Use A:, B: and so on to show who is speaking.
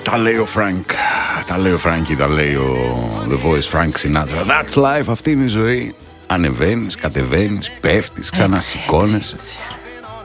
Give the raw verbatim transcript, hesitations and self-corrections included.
A: Τα λέει ο Frank. Τα λέει ο Frankie, τα λέει ο The Voice Frank Sinatra. That's life, αυτή είναι η ζωή. Ανεβαίνεις, κατεβαίνεις, πέφτεις, ξανασηκώνεσαι.